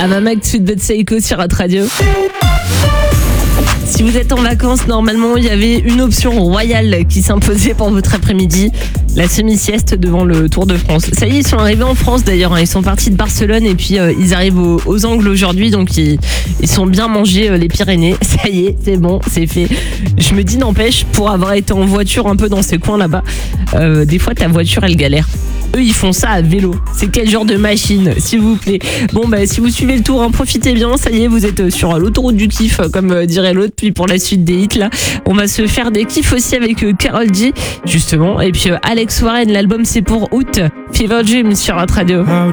Ava Max de Seiko sur Hot Radio. Si vous êtes en vacances, normalement, il y avait une option royale qui s'imposait pour votre après-midi. La semi-sieste devant le Tour de France. Ça y est, ils sont arrivés en France d'ailleurs. Ils sont partis de Barcelone et puis ils arrivent aux Angles aujourd'hui. Donc ils sont bien mangés les Pyrénées. Ça y est, c'est bon, c'est fait. Je me dis, n'empêche, pour avoir été en voiture un peu dans ces coins là-bas, des fois ta voiture elle galère. Eux, ils font ça à vélo. C'est quel genre de machine, s'il vous plaît? Bon, si vous suivez le tour, hein, profitez bien. Ça y est, vous êtes sur l'autoroute du kiff, comme dirait l'autre. Puis pour la suite des hits, là, on va se faire des kiffs aussi avec Karol G, justement. Et puis Alex Warren, l'album c'est pour août. Fever Dream sur Hot Radio. How